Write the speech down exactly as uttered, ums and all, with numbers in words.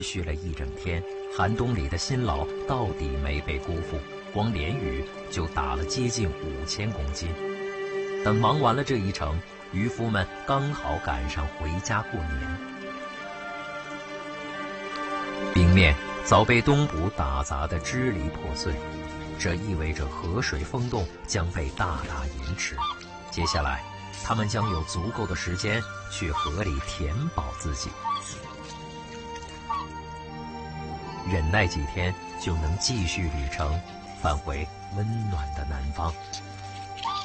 续了一整天，寒冬里的辛劳到底没被辜负，光连雨就打了接近五千公斤。等忙完了这一程，渔夫们刚好赶上回家过年。冰面早被冬捕打砸得支离破碎，这意味着河水封冻将被大大延迟。接下来，他们将有足够的时间去河里填饱自己。忍耐几天，就能继续旅程，返回温暖的南方。